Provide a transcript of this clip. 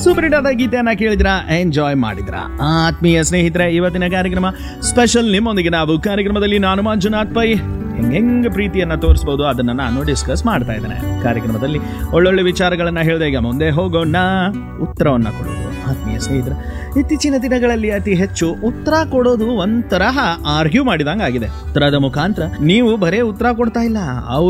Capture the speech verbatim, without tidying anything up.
Super hit ಆದ ಗೀತೆಯನ್ನ ಕೇಳಿದ್ರ, ಎಂಜಾಯ್ ಮಾಡಿದ್ರ. ಆತ್ಮೀಯ ಸ್ನೇಹಿತರೆ, ಇವತ್ತಿನ ಕಾರ್ಯಕ್ರಮ ಸ್ಪೆಷಲ್ ನಿಮ್ಮೊಂದಿಗೆ. ನಾವು ಕಾರ್ಯಕ್ರಮದಲ್ಲಿ ನಾನು ಮಂಜುನಾಥ್ ಪೈ ಹೆಂಗೆ ಪ್ರೀತಿಯನ್ನ ತೋರಿಸಬಹುದು ಅದನ್ನ ನಾನು ಡಿಸ್ಕಸ್ ಮಾಡ್ತಾ ಇದ್ದೇನೆ. ಕಾರ್ಯಕ್ರಮದಲ್ಲಿ ಒಳ್ಳೊಳ್ಳೆ ವಿಚಾರಗಳನ್ನ ಹೇಳಿದೆ. ಈಗ ಮುಂದೆ ಹೋಗೋಣ, ಉತ್ತರವನ್ನ ಕೊಡೋದು. ಆತ್ಮೀಯ ಸ್ನೇಹಿತರೆ, ಇತ್ತೀಚಿನ ದಿನಗಳಲ್ಲಿ ಅತಿ ಹೆಚ್ಚು ಉತ್ತರ ಕೊಡೋದು ಒಂತರಹ ಆರ್ಗ್ಯೂ ಮಾಡಿದಂಗ ಆಗಿದೆ. ಉತ್ತರದ ಮುಖಾಂತರ ನೀವು ಬರೇ ಉತ್ತರ ಕೊಡ್ತಾ ಇಲ್ಲ, ಅವ್ರು